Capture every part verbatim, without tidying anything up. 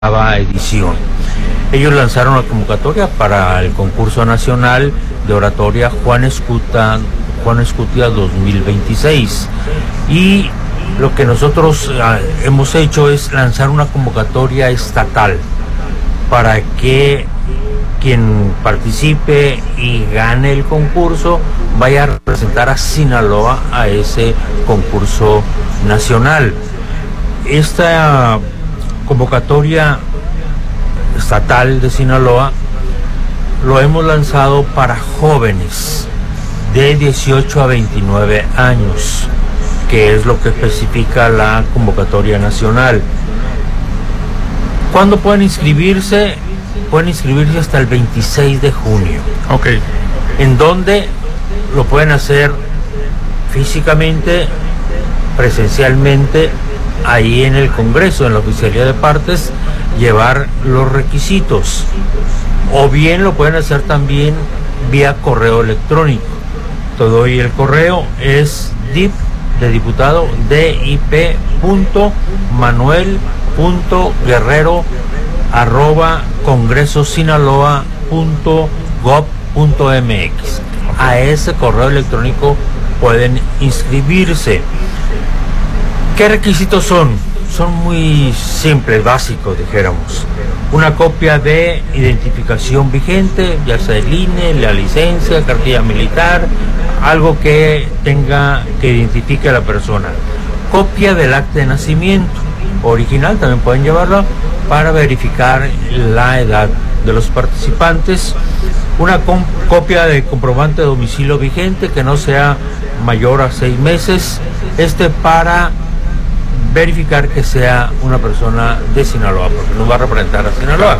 edición. Ellos lanzaron la convocatoria para el concurso nacional de oratoria Juan Escutia, Juan Escutia dos mil veintiséis, y lo que nosotros uh, hemos hecho es lanzar una convocatoria estatal para que quien participe y gane el concurso vaya a representar a Sinaloa a ese concurso nacional. Esta convocatoria estatal de Sinaloa lo hemos lanzado para jóvenes de dieciocho a veintinueve años, que es lo que especifica la convocatoria nacional. ¿Cuándo pueden inscribirse? Pueden inscribirse hasta el veintiséis de junio. Ok. En donde lo pueden hacer físicamente, presencialmente, ahí en el Congreso, en la Oficialía de Partes, llevar los requisitos, o bien lo pueden hacer también vía correo electrónico. Te doy el correo, es dip de diputado, dip punto manuel punto guerrero arroba congresosinaloa punto gob punto mx. A ese correo electrónico pueden inscribirse. ¿Qué requisitos son? Son muy simples, básicos, dijéramos. Una copia de identificación vigente, ya sea el I N E, la licencia, cartilla militar, algo que tenga, que identifique a la persona. Copia del acta de nacimiento original, también pueden llevarlo para verificar la edad de los participantes. Una copia de comprobante de domicilio vigente que no sea mayor a seis meses, este para verificar que sea una persona de Sinaloa, porque no va a representar a Sinaloa,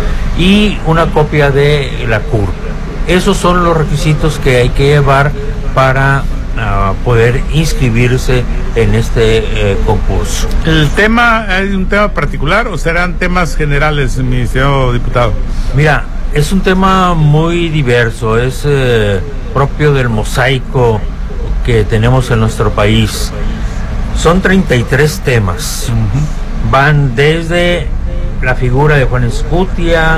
y una copia de la C U R P. Esos son los requisitos que hay que llevar para uh, poder inscribirse en este eh, concurso. ¿El tema, hay un tema particular o serán temas generales, mi señor diputado? Mira, es un tema muy diverso, es eh, propio del mosaico que tenemos en nuestro país. Son treinta y tres temas. Uh-huh. Van desde la figura de Juan Escutia,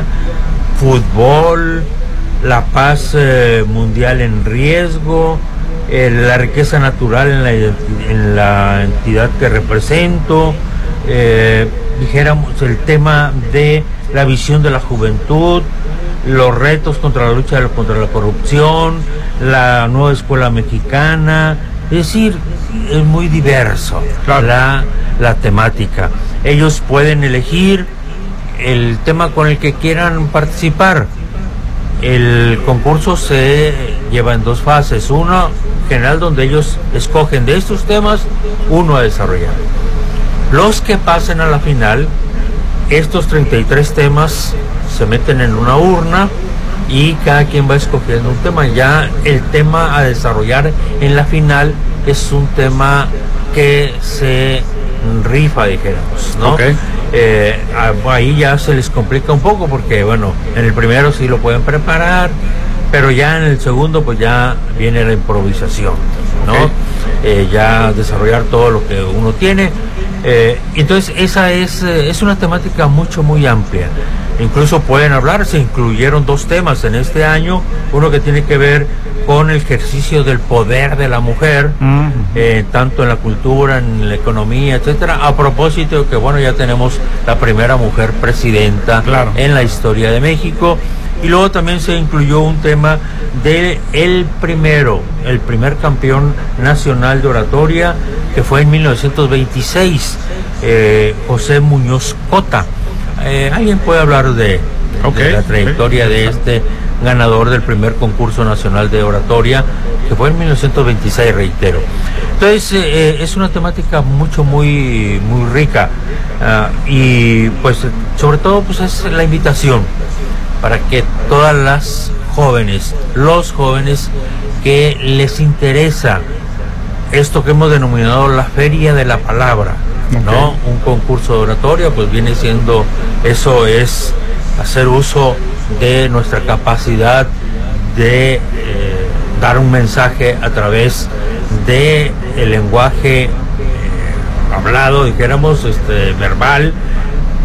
fútbol, la paz eh, mundial en riesgo, eh, la riqueza natural en la, en la entidad que represento, eh, dijéramos el tema de la visión de la juventud, los retos contra la lucha contra la corrupción, la nueva escuela mexicana. Es decir, es muy diverso, claro, la, la temática. Ellos pueden elegir el tema con el que quieran participar. El concurso se lleva en dos fases. Uno general, donde ellos escogen de estos temas uno a desarrollar. Los que pasen a la final, estos treinta y tres temas se meten en una urna y cada quien va escogiendo un tema. Ya el tema a desarrollar en la final es un tema que se rifa, dijéramos, ¿no? Okay. Eh, ahí ya se les complica un poco porque, bueno, en el primero sí lo pueden preparar, pero ya en el segundo pues ya viene la improvisación, ¿no? Okay. Eh, ya desarrollar todo lo que uno tiene. Eh, entonces esa es, es una temática mucho, muy amplia. Incluso pueden hablar, se incluyeron dos temas en este año, uno que tiene que ver con el ejercicio del poder de la mujer, uh-huh. eh, tanto en la cultura, en la economía, etcétera, a propósito de que, bueno, ya tenemos la primera mujer presidenta, claro, en la historia de México. Y luego también se incluyó un tema de el primero, el primer campeón nacional de oratoria, que fue en mil novecientos veintiséis, eh, José Muñoz Cota. Eh, ¿Alguien puede hablar de, okay, de la trayectoria okay. de este ganador del primer concurso nacional de oratoria, que fue en mil novecientos veintiséis, reitero? Entonces eh, es una temática mucho, muy, muy rica, uh, y pues sobre todo pues es la invitación para que todas las jóvenes, los jóvenes que les interesa esto que hemos denominado la Feria de la Palabra, ¿no? Okay. Un concurso de oratoria, pues viene siendo, eso es hacer uso de nuestra capacidad de eh, dar un mensaje a través de el lenguaje eh, hablado, dijéramos, este, verbal,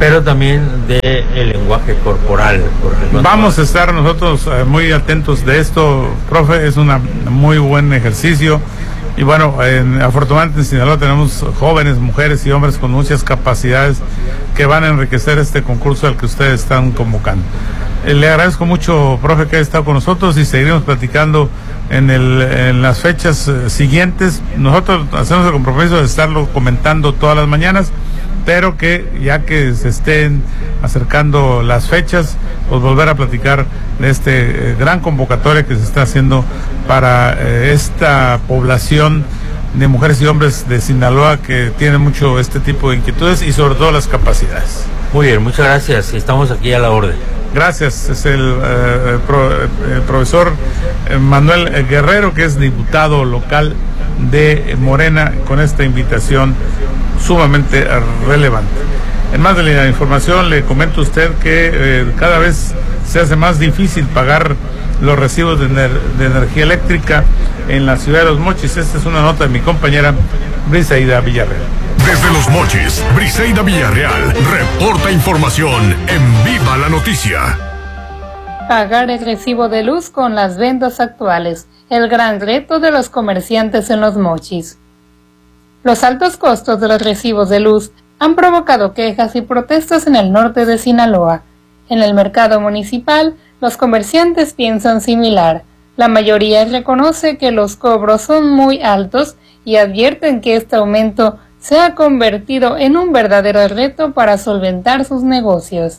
pero también de el lenguaje corporal. Vamos a estar nosotros eh, muy atentos de esto, profe, es un muy buen ejercicio. Y bueno, en, afortunadamente en Sinaloa tenemos jóvenes, mujeres y hombres con muchas capacidades que van a enriquecer este concurso al que ustedes están convocando. Eh, le agradezco mucho, profe, que haya estado con nosotros y seguiremos platicando en, el, en las fechas eh, siguientes. Nosotros hacemos el compromiso de estarlo comentando todas las mañanas, pero que ya que se estén acercando las fechas, pues volver a platicar de este eh, gran convocatoria que se está haciendo para eh, esta población de mujeres y hombres de Sinaloa que tienen mucho este tipo de inquietudes y sobre todo las capacidades. Muy bien, muchas gracias y estamos aquí a la orden. Gracias, es el, eh, pro, el profesor Manuel Guerrero, que es diputado local de Morena, con esta invitación sumamente relevante. En más de la información le comento a usted que eh, cada vez se hace más difícil pagar los recibos de, ener de energía eléctrica en la ciudad de Los Mochis. Esta es una nota de mi compañera Briseida Villarreal. Desde Los Mochis, Briseida Villarreal reporta información en Viva la Noticia. Pagar el recibo de luz con las ventas actuales, el gran reto de los comerciantes en Los Mochis. Los altos costos de los recibos de luz han provocado quejas y protestas en el norte de Sinaloa. En el mercado municipal, los comerciantes piensan similar. La mayoría reconoce que los cobros son muy altos y advierten que este aumento se ha convertido en un verdadero reto para solventar sus negocios.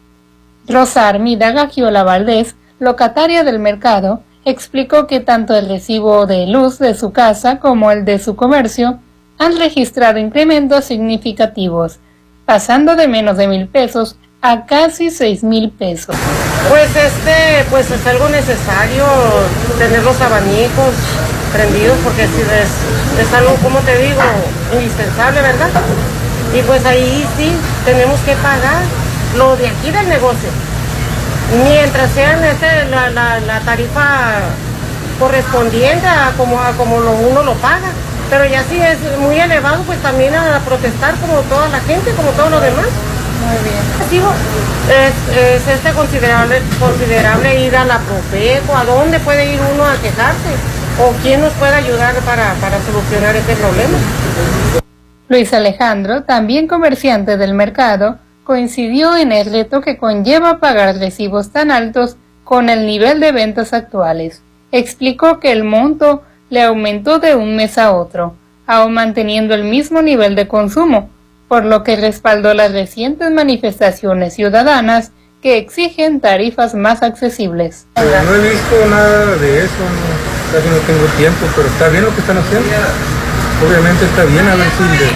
Rosa Armida Gagiola Valdés, locataria del mercado, explicó que tanto el recibo de luz de su casa como el de su comercio han registrado incrementos significativos, pasando de menos de mil pesos a casi seis mil pesos. Pues este, pues es algo necesario tener los abanicos prendidos porque si es, es algo, como te digo, indispensable, ¿verdad? Y pues ahí sí tenemos que pagar lo de aquí del negocio, mientras sean este, la, la, la tarifa correspondiente a como, a como lo, uno lo paga. Pero ya si es muy elevado, pues también a protestar como toda la gente, como todos los demás. Muy bien. Digo, es, es este considerable, considerable ir a la Profeco, ¿a dónde puede ir uno a quejarse? ¿O quién nos puede ayudar para, para solucionar este problema? Luis Alejandro, también comerciante del mercado, coincidió en el reto que conlleva pagar recibos tan altos con el nivel de ventas actuales. Explicó que el monto le aumentó de un mes a otro, aún manteniendo el mismo nivel de consumo, por lo que respaldó las recientes manifestaciones ciudadanas que exigen tarifas más accesibles. No he visto nada de eso, no, casi no tengo tiempo, pero está bien lo que están haciendo. Obviamente está bien, a ver si le,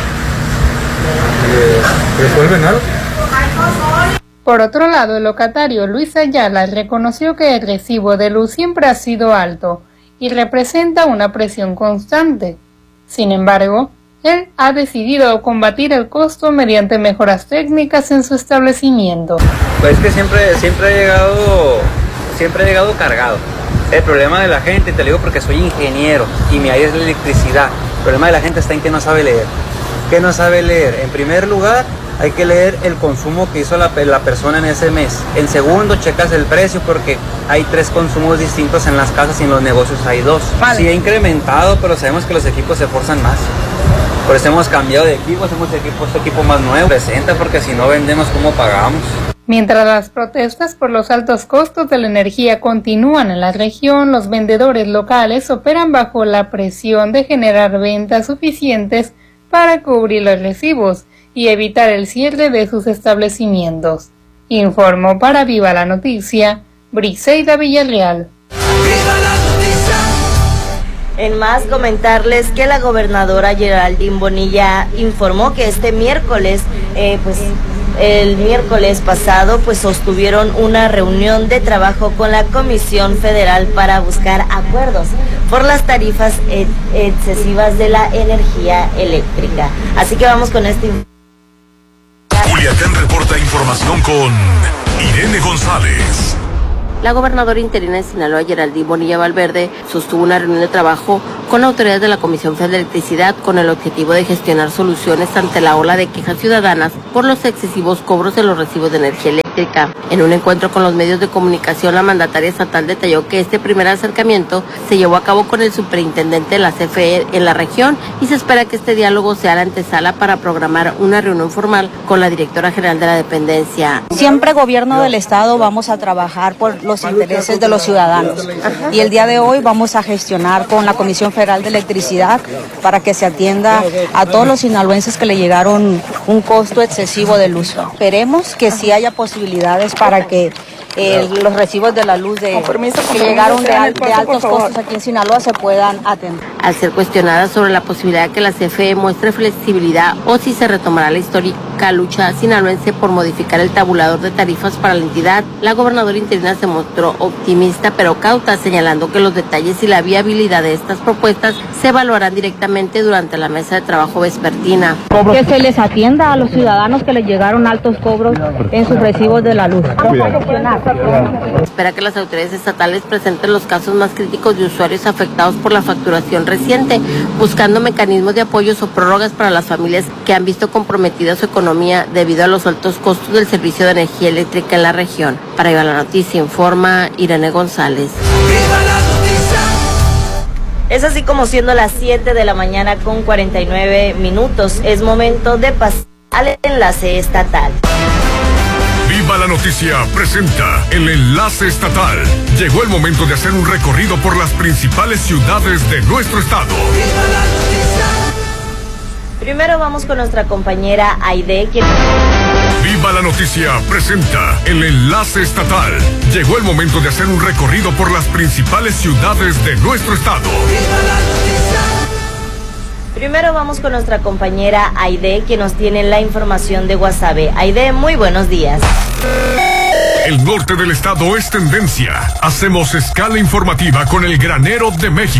le resuelven algo. Por otro lado, el locatario Luis Ayala reconoció que el recibo de luz siempre ha sido alto y representa una presión constante. Sin embargo, él ha decidido combatir el costo mediante mejoras técnicas en su establecimiento. Pues que siempre, siempre ha llegado, siempre ha llegado cargado. El problema de la gente, te lo digo porque soy ingeniero y mi área es la electricidad. El problema de la gente está en que no sabe leer. ¿Qué no sabe leer? En primer lugar, hay que leer el consumo que hizo la, la persona en ese mes. En segundo, checas el precio porque hay tres consumos distintos en las casas y en los negocios hay dos. Vale. Sí ha incrementado, pero sabemos que los equipos se esfuerzan más. Por eso hemos cambiado de equipo, hacemos equipo, este equipo más nuevo. Presenta porque si no vendemos, ¿cómo pagamos? Mientras las protestas por los altos costos de la energía continúan en la región, los vendedores locales operan bajo la presión de generar ventas suficientes para cubrir los recibos y evitar el cierre de sus establecimientos. Informó para Viva la Noticia, Briseida Villarreal. ¡Viva la noticia! En más, comentarles que la gobernadora Geraldine Bonilla informó que este miércoles, eh, pues el miércoles pasado, pues sostuvieron una reunión de trabajo con la Comisión Federal para buscar acuerdos por las tarifas ed- excesivas de la energía eléctrica. Así que vamos con este. Culiacán reporta información con Irene González. La gobernadora interina de Sinaloa, Geraldine Bonilla Valverde, sostuvo una reunión de trabajo con autoridades de la Comisión Federal de Electricidad con el objetivo de gestionar soluciones ante la ola de quejas ciudadanas por los excesivos cobros de los recibos de energía eléctrica. En un encuentro con los medios de comunicación, la mandataria estatal detalló que este primer acercamiento se llevó a cabo con el superintendente de la C F E en la región y se espera que este diálogo sea la antesala para programar una reunión formal con la directora general de la dependencia. Siempre gobierno del estado vamos a trabajar por los intereses de los ciudadanos. Y el día de hoy vamos a gestionar con la Comisión Federal de Electricidad para que se atienda a todos los sinaloenses que le llegaron un costo excesivo de luz. Esperemos que sí haya posibilidades para que eh, los recibos de la luz de, que llegaron de, al, de altos costos aquí en Sinaloa se puedan atender. Al ser cuestionada sobre la posibilidad de que la C F E muestre flexibilidad o si se retomará la histórica lucha sinaloense por modificar el tabulador de tarifas para la entidad, la gobernadora interina se mostró optimista pero cauta, señalando que los detalles y la viabilidad de estas propuestas se evaluarán directamente durante la mesa de trabajo vespertina. Que se les atienda a los ciudadanos que les llegaron altos cobros en sus recibos de la luz. Espera que las autoridades estatales presenten los casos más críticos de usuarios afectados por la facturación reciente, buscando mecanismos de apoyos o prórrogas para las familias que han visto comprometida su economía debido a los altos costos del servicio de energía eléctrica en la región. Para Viva la Noticia informa Irene González. Es así como siendo las siete de la mañana con cuarenta y nueve minutos. Es momento de pasar al enlace estatal. Viva la Noticia presenta el enlace estatal. Llegó el momento de hacer un recorrido por las principales ciudades de nuestro estado. Viva la Noticia. Primero vamos con nuestra compañera Aide, quien... Viva la Noticia presenta el enlace estatal. Llegó el momento de hacer un recorrido por las principales ciudades de nuestro estado. Viva la Noticia. Primero vamos con nuestra compañera Aide, quien nos tiene la información de Guasave. Aide, muy buenos días. El norte del estado es tendencia. Hacemos escala informativa con el granero de México.